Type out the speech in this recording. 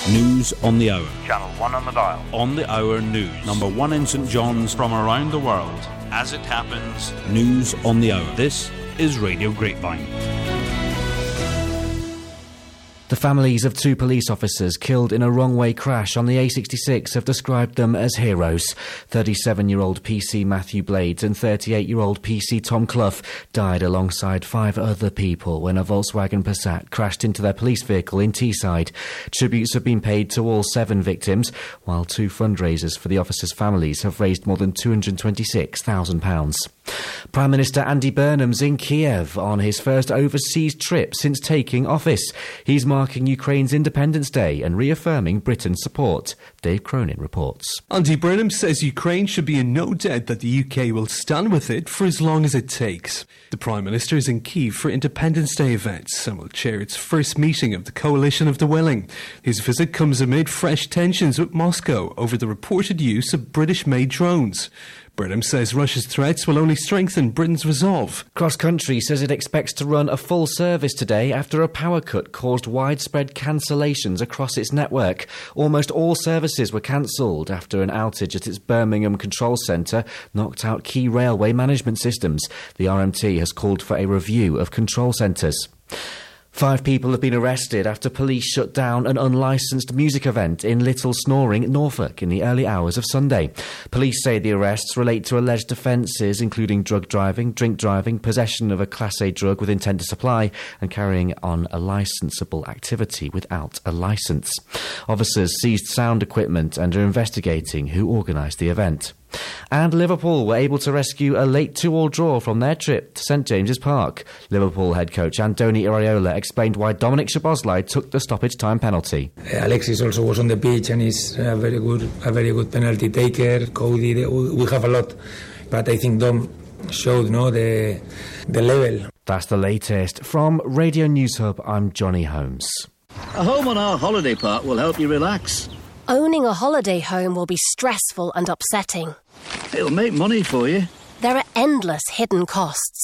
News on the hour. Channel 1 on the dial. On the hour news. Number 1 in St John's from around the world. As it happens, news on the hour. This is Radio Grapevine. The families of 2 police officers killed in a wrong-way crash on the A66 have described them as heroes. 37-year-old PC Matthew Blades and 38-year-old PC Tom Clough died alongside 5 other people when a Volkswagen Passat crashed into their police vehicle in Teesside. Tributes have been paid to all 7 victims, while 2 fundraisers for the officers' families have raised more than £226,000. Prime Minister Andy Burnham's in Kiev on his first overseas trip since taking office. He's marking Ukraine's Independence Day and reaffirming Britain's support. Dave Cronin reports. Andy Burnham says Ukraine should be in no doubt that the UK will stand with it for as long as it takes. The Prime Minister is in Kyiv for Independence Day events and will chair its first meeting of the Coalition of the Willing. His visit comes amid fresh tensions with Moscow over the reported use of British-made drones. Burnham says Russia's threats will only strengthen Britain's resolve. Cross Country says it expects to run a full service today after a power cut caused widespread cancellations across its network. Almost all services were cancelled after an outage at its Birmingham control centre knocked out key railway management systems. The RMT has called for a review of control centres. 5 people have been arrested after police shut down an unlicensed music event in Little Snoring, Norfolk, in the early hours of Sunday. Police say the arrests relate to alleged offences including drug driving, drink driving, possession of a Class A drug with intent to supply, and carrying on a licensable activity without a licence. Officers seized sound equipment and are investigating who organised the event. And Liverpool were able to rescue a late 2-2 draw from their trip to St James's Park. Liverpool head coach Andoni Iraola explained why Dominic Szoboszlai took the stoppage time penalty. Alexis also was on the pitch and is a very good penalty taker. Cody, we have a lot, but I think Dom showed the level. That's the latest. From Radio News Hub, I'm Johnny Holmes. A home on our holiday park will help you relax. Owning a holiday home will be stressful and upsetting. It'll make money for you. There are endless hidden costs.